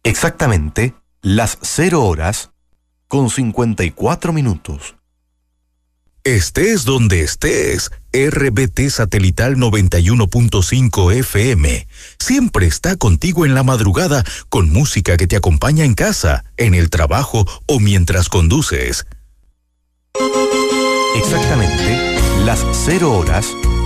Exactamente las 0:54. Estés donde estés, RBT Satelital 91.5 FM siempre está contigo en la madrugada con música que te acompaña en casa, en el trabajo o mientras conduces. Exactamente las